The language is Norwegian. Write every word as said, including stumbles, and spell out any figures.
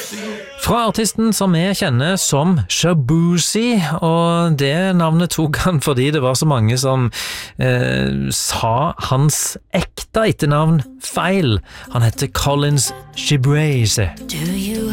Fra artisten som vi kjenner som Shaboozey, og det navnet tok han fordi det var så mange som eh, sa hans ekte etternavn feil. Han heter Collins Shaboozey.